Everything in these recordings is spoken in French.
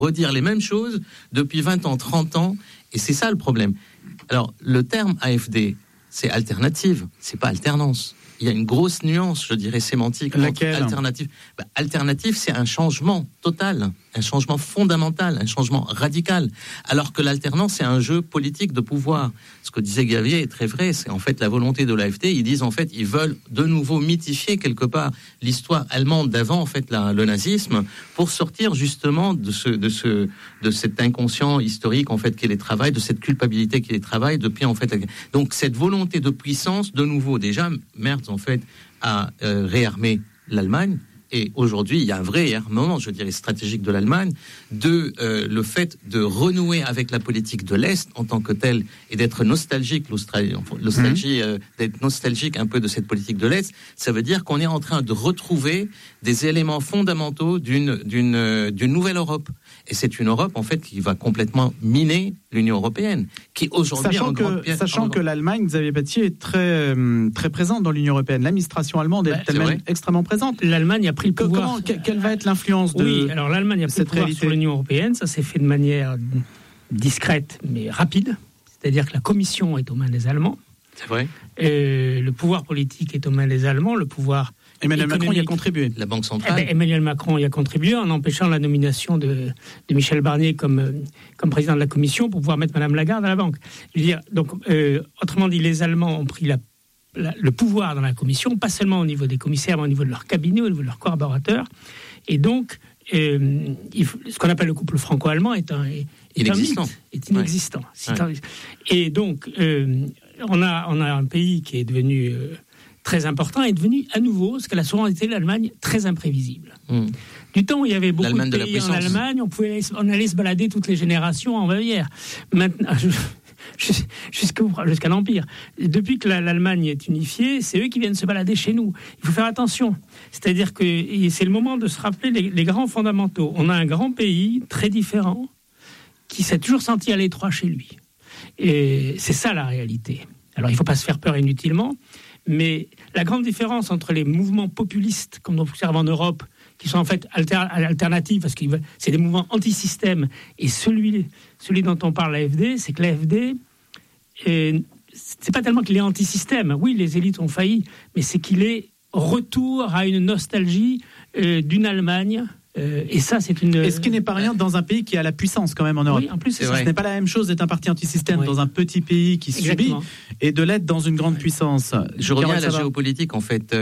redire les mêmes choses depuis 20 ans, 30 ans, et c'est ça le problème. Alors, le terme AfD, c'est alternative, c'est pas alternance. Il y a une grosse nuance, je dirais, sémantique. Laquelle ? Alternative. Alternative, c'est un changement total, un changement fondamental, un changement radical. Alors que l'alternance, c'est un jeu politique de pouvoir. Ce que disait Gavier est très vrai, c'est en fait la volonté de l'AfD. Ils disent en fait, ils veulent de nouveau mythifier quelque part l'histoire allemande d'avant, en fait, le nazisme, pour sortir justement de cet inconscient historique, en fait, qui les travaille, de cette culpabilité qui les travaille depuis, en fait. Donc, cette volonté de puissance, de nouveau, déjà, Merz, en fait, a réarmé l'Allemagne. Et aujourd'hui, il y a un vrai réarmement, je dirais, stratégique de l'Allemagne, le fait de renouer avec la politique de l'Est en tant que telle et d'être nostalgique, d'être nostalgique un peu de cette politique de l'Est. Ça veut dire qu'on est en train de retrouver des éléments fondamentaux d'une nouvelle Europe. Et c'est une Europe, en fait, qui va complètement miner l'Union européenne, qui aujourd'hui sachant que l'Allemagne, Xavier Battier, est très, très présente dans l'Union européenne. L'administration allemande est même extrêmement présente. L'Allemagne a pris le pouvoir. Quelle va être l'influence de Oui, alors l'Allemagne a pris le pouvoir sur l'Union européenne. Ça s'est fait de manière discrète, mais rapide. C'est-à-dire que la Commission est aux mains des Allemands. C'est vrai. Le pouvoir politique est aux mains des Allemands. Le pouvoir Emmanuel Macron y a contribué. La Banque centrale. Emmanuel Macron y a contribué en empêchant la nomination de Michel Barnier comme président de la Commission pour pouvoir mettre Madame Lagarde à la banque. Je veux dire, donc, autrement dit, les Allemands ont pris le pouvoir dans la Commission, pas seulement au niveau des commissaires, mais au niveau de leur cabinet, au niveau de leurs collaborateurs. Et donc, ce qu'on appelle le couple franco-allemand est inexistant. Ouais. Et donc, on a un pays qui est devenu très important, est devenu à nouveau, ce qu'elle a souvent été, l'Allemagne, très imprévisible. Du temps où il y avait beaucoup de pays en Allemagne, on allait se balader toutes les générations en Bavière. Maintenant, jusqu'à l'Empire. Depuis que l'Allemagne est unifiée, c'est eux qui viennent se balader chez nous. Il faut faire attention. C'est-à-dire que c'est le moment de se rappeler les grands fondamentaux. On a un grand pays très différent qui s'est toujours senti à l'étroit chez lui. Et c'est ça la réalité. Alors il ne faut pas se faire peur inutilement, mais la grande différence entre les mouvements populistes, comme on observe en Europe, qui sont en fait alternatifs, parce que c'est des mouvements anti-système, et celui dont on parle, l'AfD, c'est que l'AfD, c'est pas tellement qu'il est anti-système, oui, les élites ont failli, mais c'est qu'il est retour à une nostalgie d'une Allemagne. Et ça, c'est une. Et ce qui n'est pas rien dans un pays qui a la puissance quand même en Europe. Oui, en plus, ce n'est pas la même chose d'être un parti anti-système dans un petit pays qui subit et de l'être dans une grande puissance. Je reviens à la géopolitique, en fait.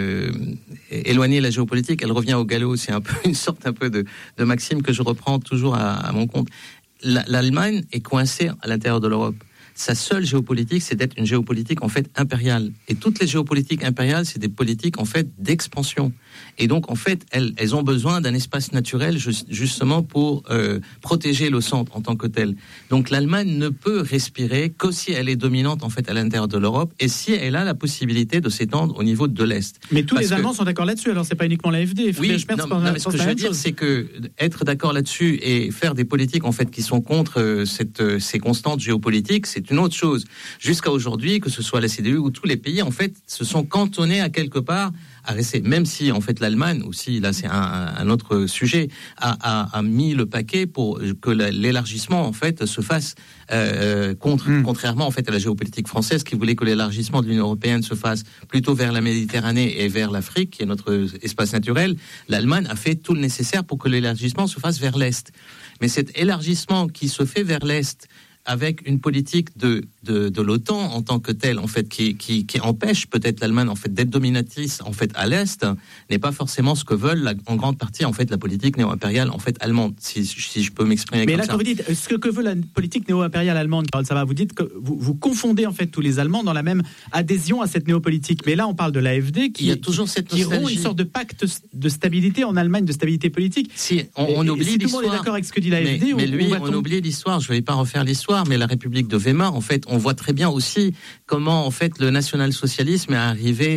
Éloigner la géopolitique, elle revient au galop. C'est un peu une sorte de maxime que je reprends toujours à mon compte. L'Allemagne est coincée à l'intérieur de l'Europe. Sa seule géopolitique, c'est d'être une géopolitique en fait impériale. Et toutes les géopolitiques impériales, c'est des politiques en fait d'expansion. Et donc en fait, elles ont besoin d'un espace naturel justement pour protéger le centre en tant que tel. Donc l'Allemagne ne peut respirer que si elle est dominante en fait à l'intérieur de l'Europe et si elle a la possibilité de s'étendre au niveau de l'Est. Mais tous les Allemands sont d'accord là-dessus. Alors c'est pas uniquement l'AfD. Oui, mais ce que je veux dire, c'est que être d'accord là-dessus et faire des politiques en fait qui sont contre ces constantes géopolitiques, c'est une autre chose. Jusqu'à aujourd'hui, que ce soit la CDU ou tous les pays, en fait, se sont cantonnés à quelque part à rester. Même si, en fait, l'Allemagne aussi, là, c'est un autre sujet, a mis le paquet pour que l'élargissement, en fait, se fasse contrairement, en fait, à la géopolitique française qui voulait que l'élargissement de l'Union européenne se fasse plutôt vers la Méditerranée et vers l'Afrique, qui est notre espace naturel. L'Allemagne a fait tout le nécessaire pour que l'élargissement se fasse vers l'Est. Mais cet élargissement qui se fait vers l'Est, avec une politique de l'OTAN en tant que telle, en fait, qui empêche peut-être l'Allemagne en fait d'être dominatrice en fait à l'est, n'est pas forcément ce que veulent en grande partie en fait la politique néo-impériale en fait allemande, si je peux m'exprimer comme ça. Mais là, quand vous dites ce que veut la politique néo-impériale allemande, Carole Savary, vous dites que vous confondez en fait tous les Allemands dans la même adhésion à cette néopolitique. Mais là, on parle de l'AfD qui rompt une sorte de pacte de stabilité en Allemagne, de stabilité politique. Si on oublie si l'histoire, tout le monde est d'accord avec ce que dit l'AfD, mais lui, on oublie l'histoire. Je ne vais pas refaire l'histoire, mais la République de Weimar, en fait, on voit très bien aussi comment, en fait, le national-socialisme est arrivé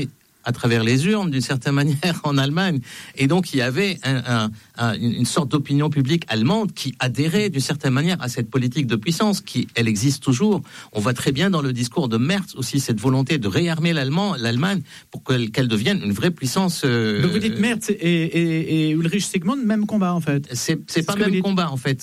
à travers les urnes, d'une certaine manière, en Allemagne. Et donc, il y avait une sorte d'opinion publique allemande qui adhérait, d'une certaine manière, à cette politique de puissance, qui, elle existe toujours. On voit très bien dans le discours de Merz aussi cette volonté de réarmer l'Allemagne pour qu'elle devienne une vraie puissance. Donc vous dites Merz et Ulrich Sigmund, même combat, en fait. C'est pas le même combat, en fait.